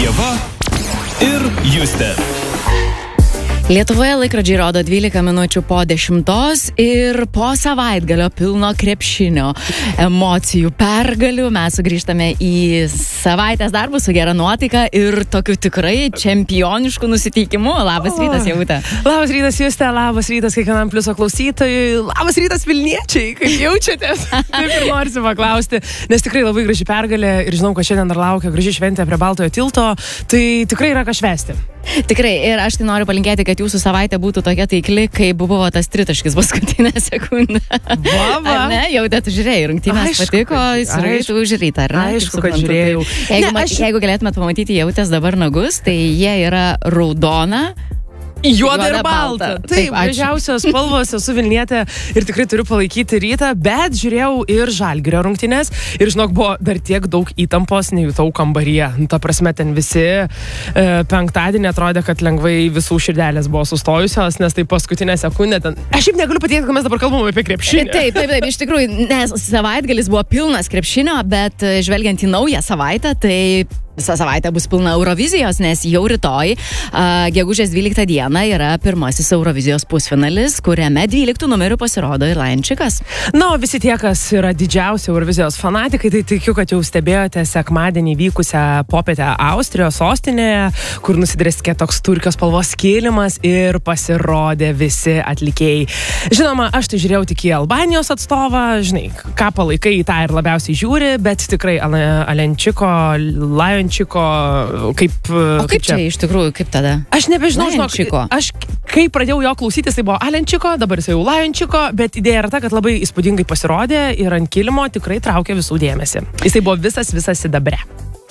Ieva ir Justė. Lietuvoje laikrodžiai rodo 12 minučių po 10 ir po savaitgalio pilno krepšinio emocijų, pergalių mes sugrįžtame į savaitės darbus su gera nuotaika ir tokiu tikrai čempionišku nusiteikimu. Labas rytas, Jautė. Labas rytas, Justė, labas rytas kiekvienam Pliuso klausytojui, labas rytas Vilniečiai, kaip jaučiatės? Taip ir norisi paklausti, nes tikrai labai graži pergalė ir žinau, kad šiandien dar laukia graži šventė prie Baltojo tilto, tai tikrai yra ką švęsti. Tikrai, ir aš tai noriu palinkėti, kad jūsų savaitė būtų tokia taikli, kai buvo tas tritaškis paskutinę sekundę. Baba. Ar ne? Jautė, tu žiūrėjai, rungtynės patiko, tu žiūrėt, ar ne? Aišku, kad žiūrėjau. Jeigu galėtumėt pamatyti Jautės dabar nagus, tai jie yra raudona, Juoda ir balta. Taip, gražiausios spalvos, esu Vilnietė ir tikrai turiu palaikyti Rytą, bet žiūrėjau ir Žalgirio rungtynes ir žinok, buvo dar tiek daug įtampos, nejutau kambaryje. Ta prasme, ten visi penktadienį atrodė, kad lengvai visų širdelės buvo sustojusios, nes tai paskutinę sekundę ten... Aš šiaip negaliu patikėti, kad mes dabar kalbame apie krepšinį. Taip, iš tikrųjų, nes savaitgalis buvo pilnas krepšinio, bet žvelgiant į naują savaitę, tai visa savaitė bus pilna Eurovizijos, nes jau rytoj, gegužės 12 dieną, yra pirmasis Eurovizijos pusfinalis, kuriame 12 numerių pasirodo ir Lajančikas. Na, o visi tie, kas yra didžiausi Eurovizijos fanatikai, tai tikiu, kad jau stebėjote sekmadienį vykusią popietę Austrijos sostinėje, kur nusidreskė toks turkios spalvos kilimas ir pasirodė visi atlikėjai. Žinoma, aš tai žiūrėjau tik į Albanijos atstovą, žinai, ką palaikai į tą ir labiausiai žiūri, bet tikrai Lajančiko, kaip... O kaip čia iš tikrųjų, kaip tada? Aš nebežinau, aš kai pradėjau jo klausytis, tai buvo Alenčiko, dabar jis jau Lajančiko, bet idėja yra ta, kad labai įspūdingai pasirodė ir ant kilimo tikrai traukė visų dėmesį. Jisai buvo visas sidabre.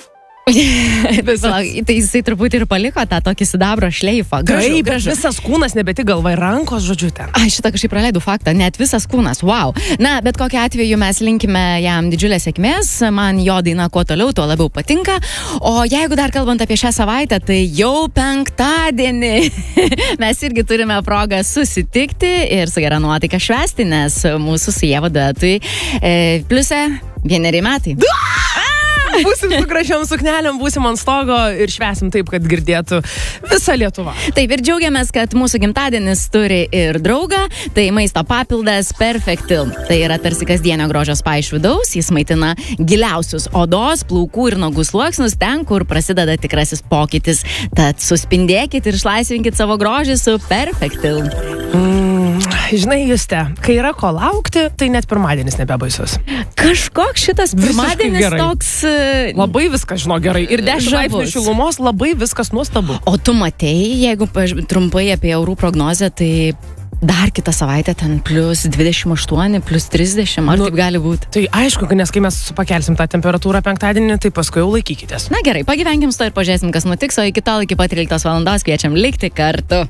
Tai jisai turbūt ir paliko tą tokį sidabro šleifą. Taip, visas kūnas, ne bet tik galva ir rankos, žodžiu ten. Ai, šitą kažkaip praleidau faktą, net visas kūnas, wow. Na, bet kokiu atveju mes linkime jam didžiulės sėkmės, man jo daina kuo toliau, tuo labiau patinka. O jeigu dar kalbant apie šią savaitę, tai jau penktadienį mes irgi turime progą susitikti ir su gera nuotaika švęsti, nes mūsų su Ieva duetui Pliuse 1 metai. Būsim su gražiom suknelėm, būsim ant stogo ir švęsim taip, kad girdėtų visa Lietuva. Taip, ir džiaugiamės, kad mūsų gimtadienis turi ir draugą, tai maisto papildas Perfectil. Tai yra tarsi kasdienio grožio spa iš vidaus, jis maitina giliausius odos, plaukų ir nagų sluoksnius ten, kur prasideda tikrasis pokytis. Tad suspindėkit ir išlaisvinkit savo grožį su Perfectil. Žinai, Juste, kai yra ko laukti, tai net pirmadienis nebebaisus. Kažkoks šitas pirmadienis toks... Labai viskas, žinau, gerai. Ir 10 laipsnių šilumos, labai viskas nuostabu. O tu matei, jeigu trumpai apie orų prognozę, tai dar kitą savaitę ten plus 28, plus 30, ar taip gali būti? Tai aišku, nes kai mes pakelsim tą temperatūrą penktadienį, tai paskui jau laikykitės. Na gerai, pagyvenkim su to ir pažiūrėsim, kas nutiks, o iki tol, iki pat 13 valandos kviečiam likti kartu.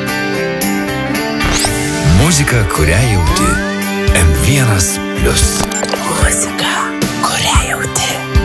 Muzika, kurią jauti. M1+.